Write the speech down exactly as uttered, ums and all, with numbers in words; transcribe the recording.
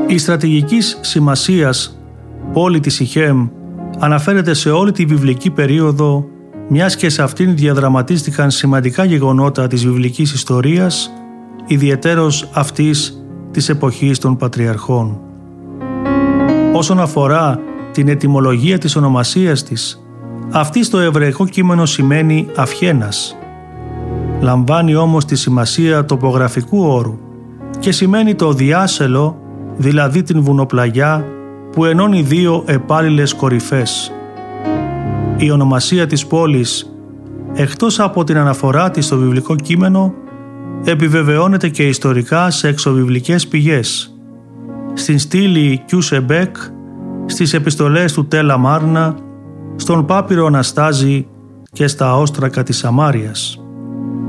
Η στρατηγικής σημασίας πόλη της Σιχέμ αναφέρεται σε όλη τη βιβλική περίοδο, μιας και σε αυτήν διαδραματίστηκαν σημαντικά γεγονότα της βιβλικής ιστορίας, ιδιαιτέρως αυτής της εποχής των Πατριαρχών. Όσον αφορά την ετυμολογία της ονομασίας της, αυτή στο εβραϊκό κείμενο σημαίνει αυχένας. Λαμβάνει όμως τη σημασία τοπογραφικού όρου και σημαίνει το διάσελο, δηλαδή την βουνοπλαγιά που ενώνει δύο επάλληλες κορυφές. Η ονομασία της πόλης, εκτός από την αναφορά της στο βιβλικό κείμενο, επιβεβαιώνεται και ιστορικά σε εξωβιβλικές πηγές. Στην στήλη Κιούσεμπεκ, στις επιστολές του Τέλα Μάρνα, στον Πάπυρο Αναστάζη και στα όστρακα της Σαμάριας.